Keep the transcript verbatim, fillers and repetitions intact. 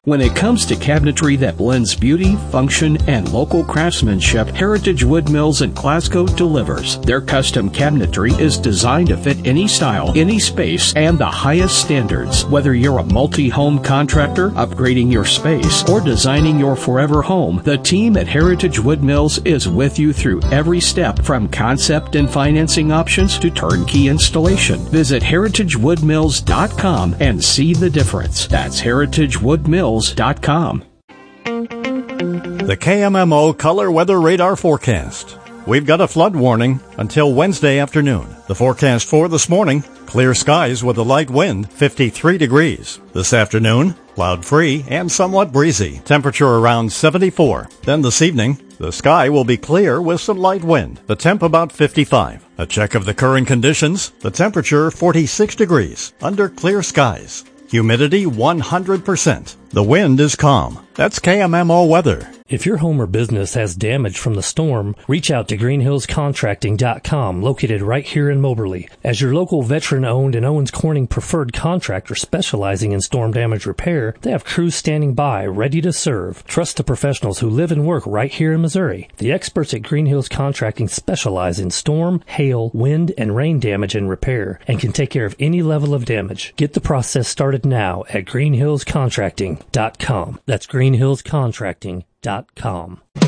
When it comes to cabinetry that blends beauty, function, and local craftsmanship, Heritage Wood Mills in Glasgow delivers. Their custom cabinetry is designed to fit any style, any space, and the highest standards. Whether you're a multi-home contractor, upgrading your space, or designing your forever home, the team at Heritage Wood Mills is with you through every step, from concept and financing options to turnkey installation. Visit heritage wood mills dot com and see the difference. That's heritage wood mills dot com. The K M M O Color Weather Radar Forecast. We've got a flood warning until Wednesday afternoon. The forecast for this morning, clear skies with a light wind, fifty-three degrees. This afternoon, cloud-free and somewhat breezy, temperature around seventy-four. Then this evening, the sky will be clear with some light wind, the temp about fifty-five. A check of the current conditions, the temperature forty-six degrees, under clear skies. Humidity one hundred percent. The wind is calm. That's K M M O weather. If your home or business has damage from the storm, reach out to green hills contracting dot com, located right here in Moberly. As your local veteran-owned and Owens Corning preferred contractor specializing in storm damage repair, they have crews standing by, ready to serve. Trust the professionals who live and work right here in Missouri. The experts at Green Hills Contracting specialize in storm, hail, wind, and rain damage and repair, and can take care of any level of damage. Get the process started now at green hills contracting dot com. That's green hills contracting dot com.